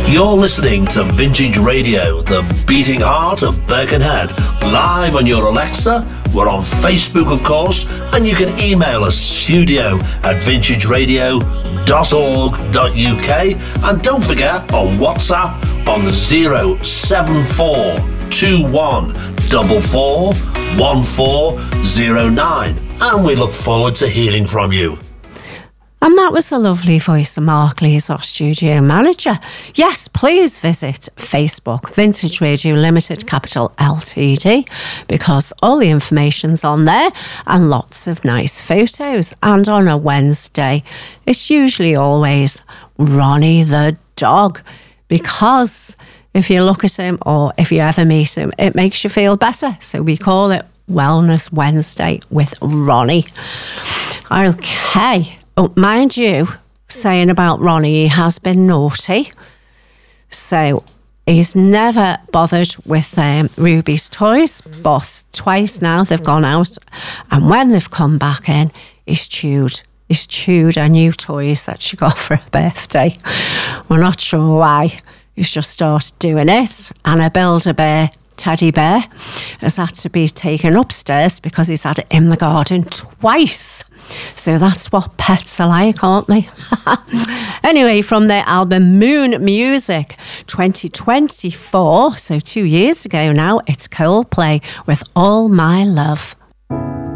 You're listening to Vintage Radio, the beating heart of Birkenhead, live on your Alexa. We're on Facebook, of course, and you can email us studio@vintageradio.org.uk, and don't forget on WhatsApp on 07441441409, and we look forward to hearing from you. And that was the lovely voice of Mark Lees, our studio manager. Yes, please visit Facebook, Vintage Radio Limited, capital Ltd, because all the information's on there and lots of nice photos. And on a Wednesday, it's usually always Ronnie the dog, because if you look at him or if you ever meet him, it makes you feel better. So we call it Wellness Wednesday with Ronnie. Okay. Oh, mind you, saying about Ronnie, he has been naughty. So he's never bothered with Ruby's toys, but twice now they've gone out. And when they've come back in, he's chewed her new toys that she got for her birthday. We're not sure why. He's just started doing it. And a Build-A-Bear teddy bear has had to be taken upstairs because he's had it in the garden twice. So that's what pets are like, aren't they? Anyway, from their album Moon Music 2024, so 2 years ago now, it's Coldplay with All My Love.